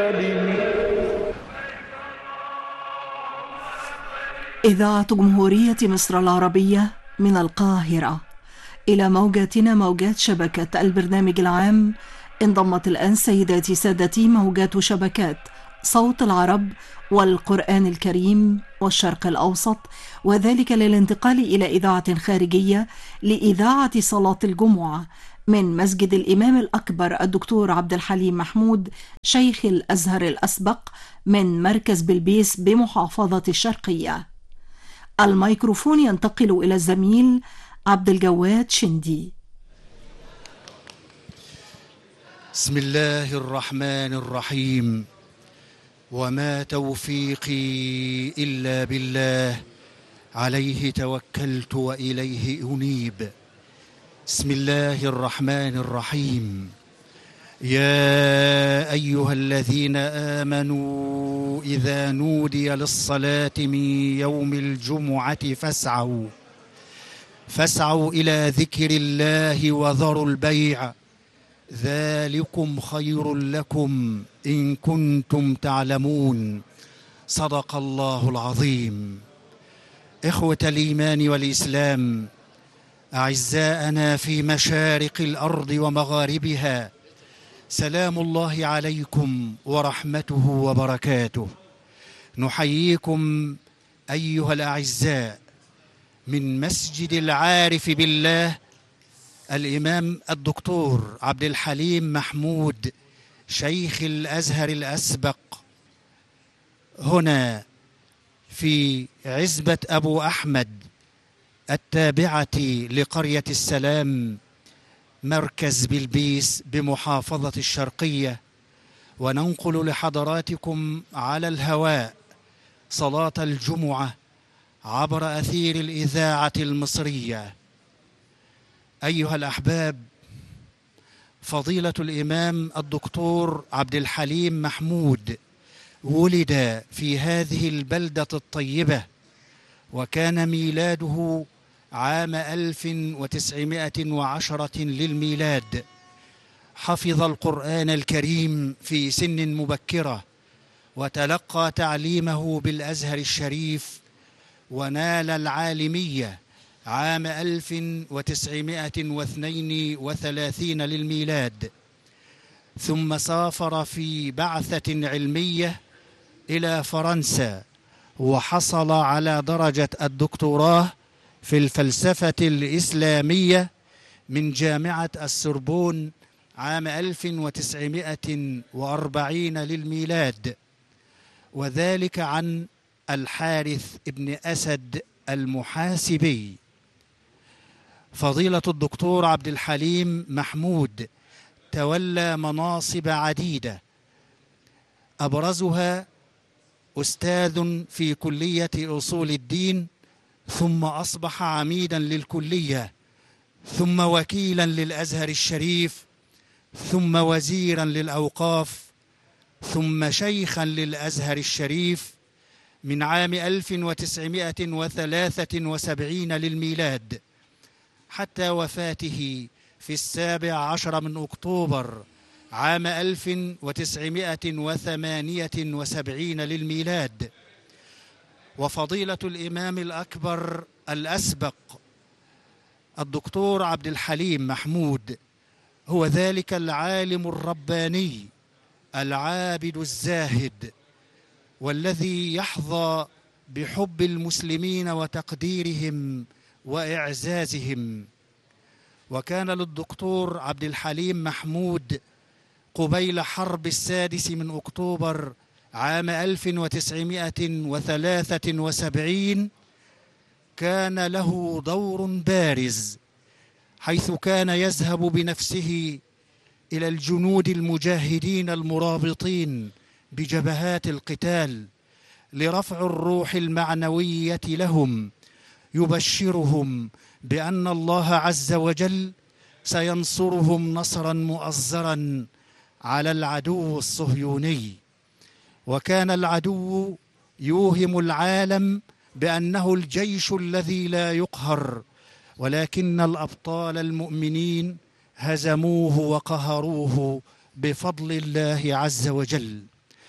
إذاعة جمهورية مصر العربية من القاهرة إلى موجاتنا، موجات شبكة البرنامج العام. انضمت الآن سيداتي سادتي موجات شبكات صوت العرب والقرآن الكريم والشرق الأوسط، وذلك للانتقال إلى إذاعة خارجية لإذاعة صلاة الجمعة من مسجد الإمام الأكبر الدكتور عبد الحليم محمود شيخ الأزهر الأسبق من مركز بلبيس بمحافظة الشرقية. الميكروفون ينتقل إلى الزميل عبد الجواد شندي. بسم الله الرحمن الرحيم. وما توفيقي إلا بالله، عليه توكلت وإليه أنيب. بسم الله الرحمن الرحيم. يا أيها الذين آمنوا إذا نودي للصلاة من يوم الجمعة فاسعوا إلى ذكر الله وذروا البيع، ذلكم خير لكم إن كنتم تعلمون. صدق الله العظيم. إخوة الإيمان والإسلام، أعزاءنا في مشارق الأرض ومغاربها، سلام الله عليكم ورحمته وبركاته. نحييكم أيها الأعزاء من مسجد العارف بالله الإمام الدكتور عبد الحليم محمود شيخ الأزهر الأسبق، هنا في عزبة أبو أحمد التابعة لقرية السلام مركز بلبيس بمحافظة الشرقية، وننقل لحضراتكم على الهواء صلاة الجمعة عبر أثير الإذاعة المصرية. أيها الأحباب، فضيلة الإمام الدكتور عبد الحليم محمود ولد في هذه البلدة الطيبة، وكان ميلاده عام 1910 للميلاد. حفظ القرآن الكريم في سن مبكرة، وتلقى تعليمه بالأزهر الشريف، ونال العالمية عام 1932 للميلاد. ثم سافر في بعثة علمية إلى فرنسا، وحصل على درجة الدكتوراه في الفلسفة الإسلامية من جامعة السوربون عام 1940 للميلاد، وذلك عن الحارث ابن أسد المحاسبي. فضيلة الدكتور عبد الحليم محمود تولى مناصب عديدة، أبرزها أستاذ في كلية أصول الدين، ثم أصبح عميدا للكلية، ثم وكيلا للأزهر الشريف، ثم وزيرا للأوقاف، ثم شيخا للأزهر الشريف من عام 1973 للميلاد حتى وفاته في 17 من أكتوبر عام 1978 للميلاد. وفضيلة الإمام الأكبر الأسبق الدكتور عبد الحليم محمود هو ذلك العالم الرباني العابد الزاهد، والذي يحظى بحب المسلمين وتقديرهم وإعزازهم. وكان للدكتور عبد الحليم محمود قبيل حرب 6 من أكتوبر عام 1973 كان له دور بارز، حيث كان يذهب بنفسه إلى الجنود المجاهدين المرابطين بجبهات القتال لرفع الروح المعنوية لهم، يبشرهم بأن الله عز وجل سينصرهم نصرا مؤزرا على العدو الصهيوني. وكان العدو يوهم العالم بأنه الجيش الذي لا يقهر، ولكن الأبطال المؤمنين هزموه وقهروه بفضل الله عز وجل.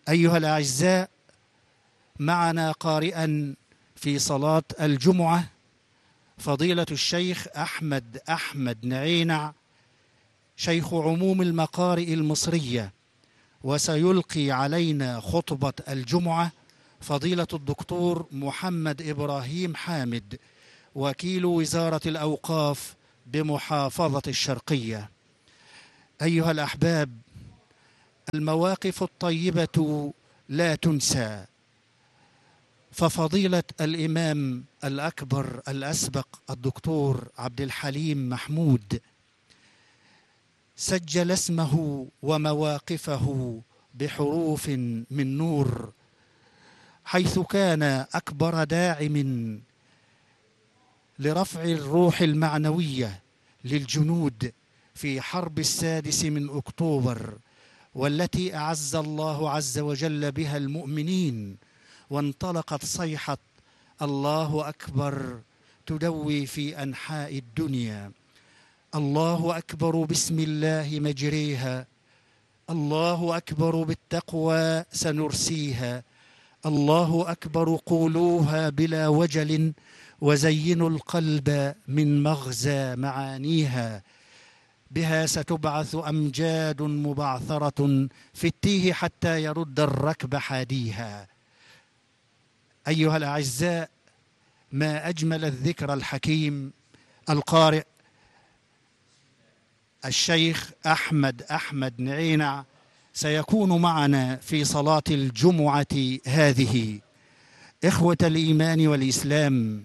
أيها الأعزاء، معنا قارئا في صلاة الجمعة فضيلة الشيخ أحمد نعينع، شيخ عموم المقارئ المصرية، وسيلقي علينا خطبة الجمعة فضيلة الدكتور محمد إبراهيم حامد، وكيل وزارة الأوقاف بمحافظة الشرقية. أيها الأحباب، المواقف الطيبة لا تنسى، ففضيلة الإمام الأكبر الأسبق الدكتور عبد الحليم محمود سجل اسمه ومواقفه بحروف من نور، حيث كان أكبر داعم لرفع الروح المعنوية للجنود في حرب 6 أكتوبر، والتي أعز الله عز وجل بها المؤمنين، وانطلقت صيحة الله أكبر تدوي في أنحاء الدنيا. الله أكبر بسم الله مجريها، الله أكبر بالتقوى سنرسيها، الله أكبر قولوها بلا وجل، وزينوا القلب من مغزى معانيها، بها ستبعث أمجاد مبعثرة في التيه حتى يرد الركب حاديها. أيها الأعزاء، ما أجمل الذكر الحكيم. القارئ الشيخ أحمد نعينع سيكون معنا في صلاة الجمعة هذه. إخوة الإيمان والإسلام،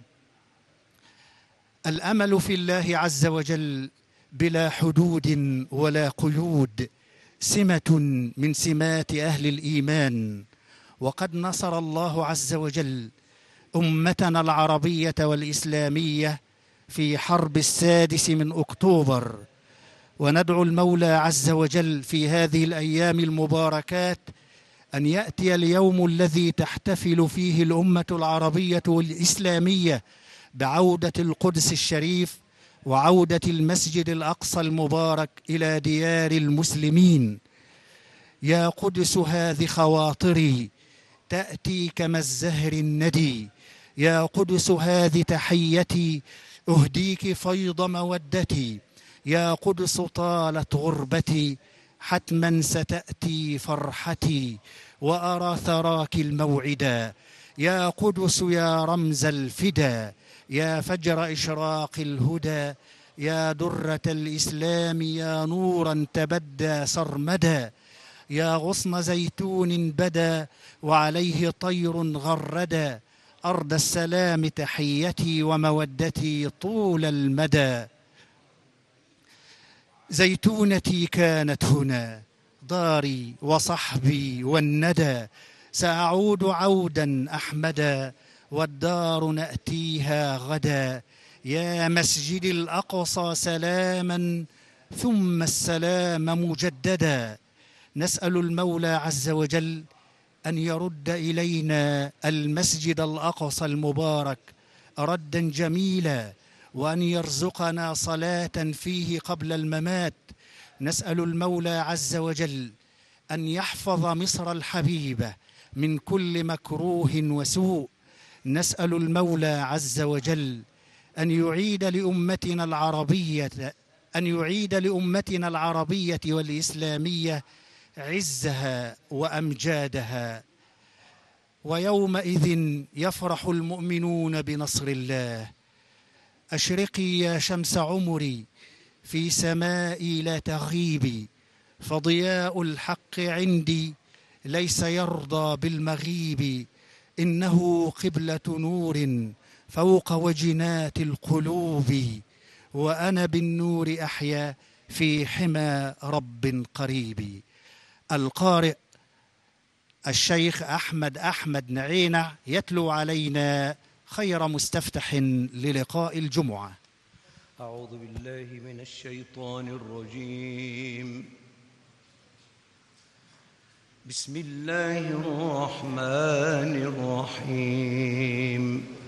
الأمل في الله عز وجل بلا حدود ولا قيود سمة من سمات أهل الإيمان، وقد نصر الله عز وجل أمتنا العربية والإسلامية في حرب 6 أكتوبر، وندعو المولى عز وجل في هذه الأيام المباركات أن يأتي اليوم الذي تحتفل فيه الأمة العربية والإسلامية بعودة القدس الشريف وعودة المسجد الأقصى المبارك إلى ديار المسلمين. يا قدس هذه خواطري تأتي كما الزهر الندي، يا قدس هذه تحيتي أهديك فيض مودتي، يا قدس طالت غربتي حتما ستأتي فرحتي، وأرى ثراك الموعدا، يا قدس يا رمز الفدا، يا فجر إشراق الهدى، يا درة الإسلام، يا نورا تبدى سرمدا، يا غصن زيتون بدا وعليه طير غردا، أرض السلام تحيتي ومودتي طول المدى. زيتونتي كانت هنا داري وصحبي والندى، سأعود عودا أحمدا والدار نأتيها غدا، يا مسجد الأقصى سلاما ثم السلام مجددا. نسأل المولى عز وجل أن يرد إلينا المسجد الأقصى المبارك ردا جميلا، وأن يرزقنا صلاة فيه قبل الممات. نسأل المولى عز وجل أن يحفظ مصر الحبيبة من كل مكروه وسوء. نسأل المولى عز وجل أن يعيد لأمتنا العربية والإسلامية عزها وأمجادها. ويومئذ يفرح المؤمنون بنصر الله. أشرقي يا شمس عمري في سمائي لا تغيبي، فضياء الحق عندي ليس يرضى بالمغيب، إنه قبلة نور فوق وجنات القلوب، وأنا بالنور أحيا في حمى رب قريب. القارئ الشيخ أحمد نعينع يتلو علينا خير مستفتح للقاء الجمعة. أعوذ بالله من الشيطان الرجيم. بسم الله الرحمن الرحيم.